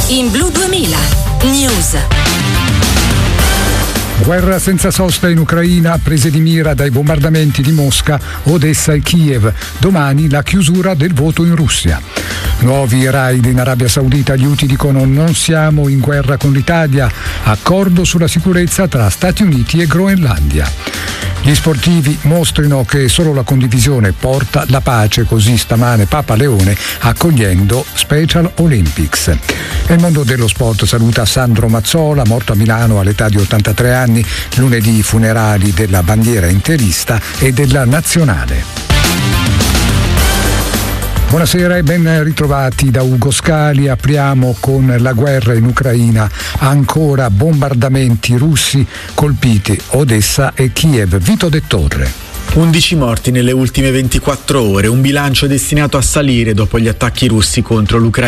in Blu 2000 News. Guerra senza sosta in Ucraina, prese di mira dai bombardamenti di Mosca, Odessa e Kiev. Domani la chiusura del voto in Russia. Nuovi raid in Arabia Saudita, gli Houthi dicono non siamo in guerra con l'Italia. Accordo sulla sicurezza tra Stati Uniti e Groenlandia. Gli sportivi mostrino che solo la condivisione porta la pace, così stamane Papa Leone accogliendo Special Olympics. E il mondo dello sport saluta Sandro Mazzola, morto a Milano all'età di 83 anni, lunedì i funerali della bandiera interista e della nazionale. Buonasera e ben ritrovati da Ugo Scali. Apriamo con la guerra in Ucraina. Ancora bombardamenti russi, colpiti Odessa e Kiev. Vito De Torre. 11 morti nelle ultime 24 ore, un bilancio destinato a salire dopo gli attacchi russi contro l'Ucraina.